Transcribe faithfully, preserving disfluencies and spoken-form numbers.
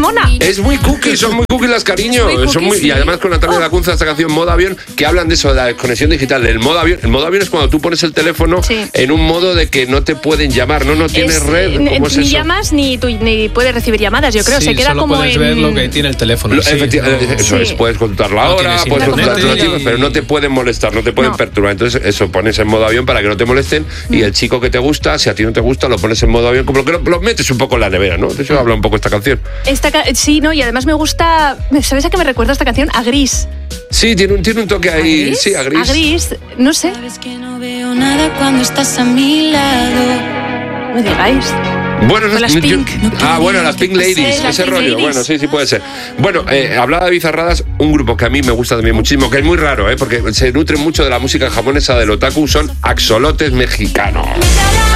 mona. Es muy cookie, son muy cookie las cariño. Muy cookie, son muy, sí. Y además con Natalia Oh. Lacunza, esta canción Modo Avión, que hablan de eso, de la desconexión digital, del modo avión. El modo avión es cuando tú pones el teléfono Sí. en un modo de que no te pueden llamar, no, no tienes Es, red. eh, ¿Cómo es ni eso? llamas ni, tú, ni puedes recibir llamadas, yo creo. Sí, Se queda solo como puedes en... ver lo que tiene el teléfono. Lo- sí, efecti- no- Eso Sí. es, puedes consultar la No hora, tienes puedes consultar internet tus archivos, y- pero no te pueden molestar, no te pueden No. perturbar. Entonces, eso, pones en modo avión para que no te molesten y el chico que te gusta, si a ti no te gusta, lo pones en modo avión, como que lo, lo metes un poco en la nevera, ¿no? De eso habla un poco esta canción. Esta ca- sí, ¿no? Y además me gusta... ¿Sabes a qué me recuerda esta canción? A Gris. Sí, tiene un, tiene un toque ahí, ¿A Gris? sí, a gris. A Gris, no sé. Sabes que no veo nada cuando estás a mi lado. No me digáis. Bueno, no, Con las yo- Pink. ah, bueno, las Pink Ladies, Sí, las ese Pink rollo. Ladies. Bueno, sí, sí puede ser. Bueno, eh, hablaba de Bizarradas, un grupo que a mí me gusta también muchísimo, que es muy raro, ¿eh? Porque se nutre mucho de la música japonesa del otaku, son axolotes mexicanos.